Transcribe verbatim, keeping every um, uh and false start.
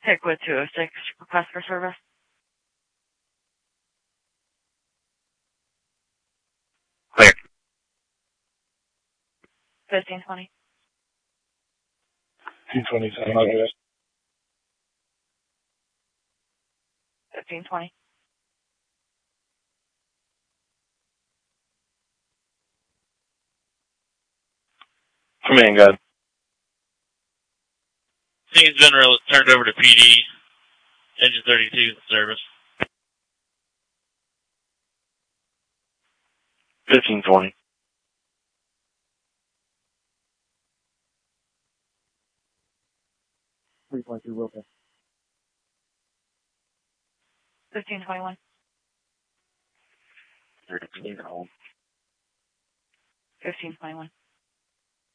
Pickwood two oh six, request for service. Clear. fifteen twenty. fifteen twenty, seven hundred. fifteen twenty. Command God. Scene's been re- turned over to P D. Engine thirty-two in service. fifteen twenty. three point two Wilton. fifteen twenty-one. thirteen home. fifteen twenty-one.